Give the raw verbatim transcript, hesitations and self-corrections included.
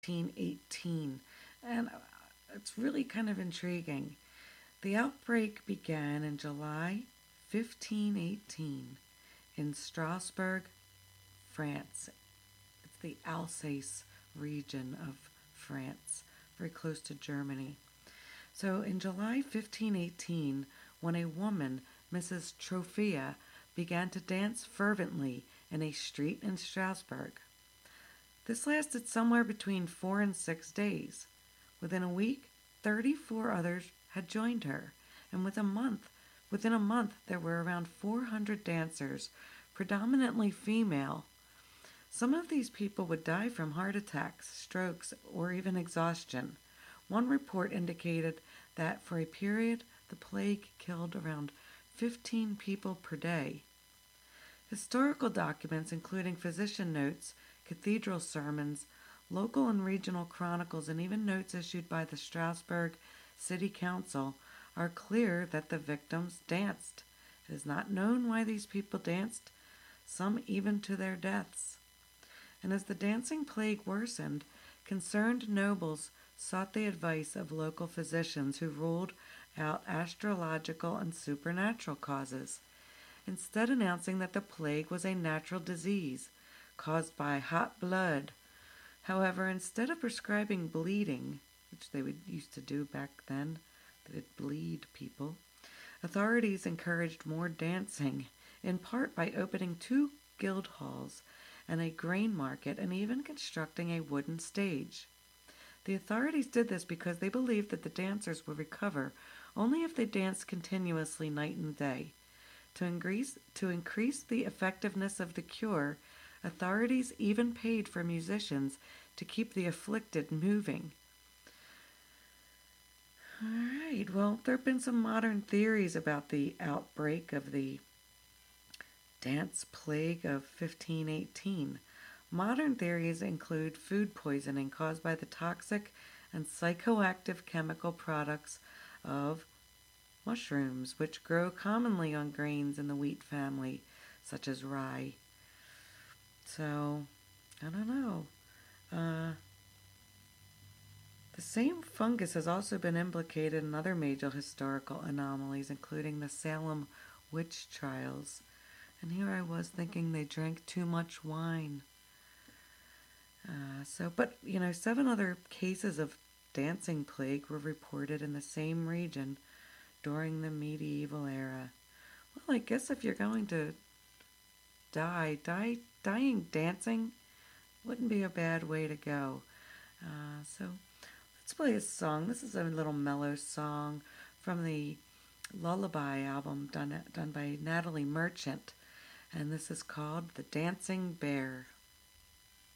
fifteen eighteen, and uh, it's really kind of intriguing. The outbreak began in July fifteen eighteen in Strasbourg, France. It's the Alsace region of France, very close to Germany. So in July fifteen eighteen, when a woman, Missus Trophea, began to dance fervently in a street in Strasbourg. This lasted somewhere between four and six days. Within a week, thirty-four others had joined her, and within a month, within a month there were around four hundred dancers, predominantly female. Some of these people would die from heart attacks, strokes, or even exhaustion. One report indicated that for a period the plague killed around fifteen people per day. Historical documents, including physician notes, cathedral sermons, local and regional chronicles, and even notes issued by the Strasbourg City Council, are clear that the victims danced. It is not known why these people danced, some even to their deaths. And as the dancing plague worsened, concerned nobles sought the advice of local physicians who ruled out astrological and supernatural causes, instead announcing that the plague was a natural disease caused by hot blood. However, instead of prescribing bleeding, which they would used to do back then, they would bleed people, authorities encouraged more dancing, in part by opening two guild halls and a grain market and even constructing a wooden stage. The authorities did this because they believed that the dancers would recover only if they danced continuously night and day. To increase, to increase the effectiveness of the cure, authorities even paid for musicians to keep the afflicted moving. All right, well, there have been some modern theories about the outbreak of the dance plague of fifteen eighteen. Modern theories include food poisoning caused by the toxic and psychoactive chemical products of mushrooms, which grow commonly on grains in the wheat family, such as rye. So, I don't know. Uh, the same fungus has also been implicated in other major historical anomalies, including the Salem witch trials. And here I was thinking they drank too much wine. Uh, so, but, you know, seven other cases of dancing plague were reported in the same region during the medieval era. Well, I guess if you're going to die, die dying dancing wouldn't be a bad way to go. Uh, so let's play a song. This is a little mellow song from the Lullaby album done, done by Natalie Merchant. And this is called The Dancing Bear.